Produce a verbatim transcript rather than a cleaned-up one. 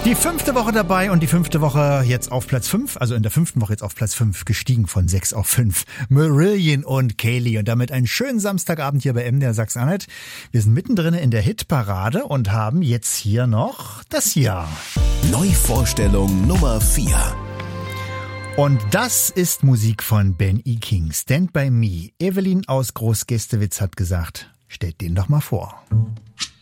Die fünfte Woche dabei und die fünfte Woche jetzt auf Platz fünf, also in der fünften Woche jetzt auf Platz fünf, gestiegen von sechs auf fünf. Marillion und Kaylee und damit einen schönen Samstagabend hier bei M D R Sachsen-Anhalt. Wir sind mittendrin in der Hitparade und haben jetzt hier noch das Jahr. Neuvorstellung Nummer vier. Und das ist Musik von Ben E. King, Stand By Me. Evelyn aus Großgästewitz hat gesagt, stellt den doch mal vor.